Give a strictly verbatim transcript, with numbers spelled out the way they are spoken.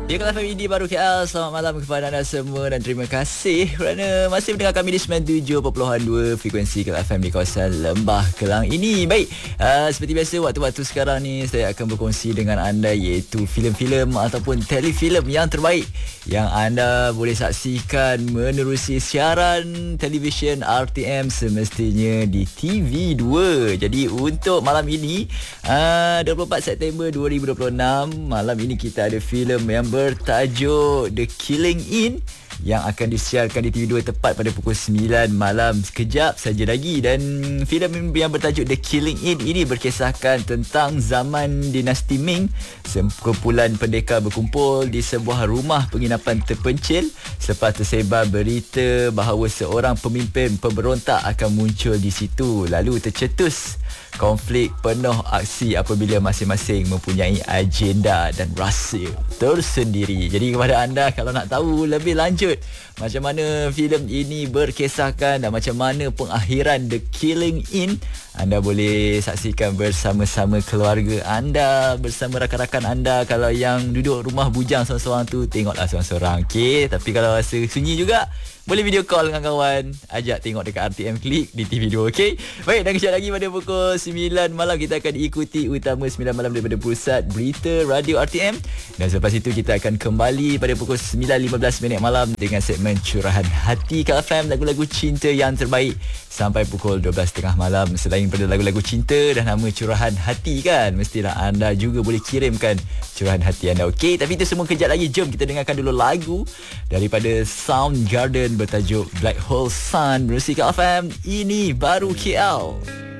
Ya, Kak F M ini baru K L. Selamat malam kepada anda semua dan terima kasih kerana masih mendengar kami di sembilan puluh tujuh perpuluhan dua frekuensi K L F M di kawasan Lembah Kelang ini. Baik, uh, seperti biasa waktu-waktu sekarang ni saya akan berkongsi dengan anda iaitu filem-filem ataupun telefilm yang terbaik yang anda boleh saksikan menerusi siaran televisyen R T M semestinya di T V dua. Jadi untuk malam ini uh, dua puluh empat September dua ribu dua puluh enam, malam ini kita ada filem yang bertajuk The Killing In yang akan disiarkan di T V dua tepat pada pukul sembilan malam, sekejap saja lagi. Dan filem yang bertajuk The Killing In ini berkisahkan tentang zaman dinasti Ming. Sekumpulan pendekar berkumpul di sebuah rumah penginapan terpencil selepas tersebar berita bahawa seorang pemimpin pemberontak akan muncul di situ. Lalu tercetus konflik penuh aksi apabila masing-masing mempunyai agenda dan rahsia tersendiri. Jadi kepada anda, kalau nak tahu lebih lanjut macam mana filem ini berkisahkan dan macam mana pengakhiran The Killing In, anda boleh saksikan bersama-sama keluarga anda, bersama rakan-rakan anda. Kalau yang duduk rumah bujang seorang-seorang tu, tengoklah seorang-seorang, okey. Tapi kalau rasa sunyi juga, boleh video call dengan kawan, ajak tengok dekat R T M Klik di T V dua, okey. Baik, dan kejap lagi pada pukul sembilan malam kita akan ikuti utama sembilan malam daripada Pusat Berita Radio R T M. Dan selepas itu kita akan kembali pada pukul sembilan lima belas minit malam dengan segmen Curahan Hati K L F M, lagu-lagu cinta yang terbaik sampai pukul dua belas tiga puluh malam. Selain pada lagu-lagu cinta dan nama Curahan Hati kan, mestilah anda juga boleh kirimkan curahan hati anda, okey. Tapi itu semua kejap lagi. Jom kita dengarkan dulu lagu daripada Soundgarden bertajuk Black Hole Sun. Berusi K L F M, ini baru K L.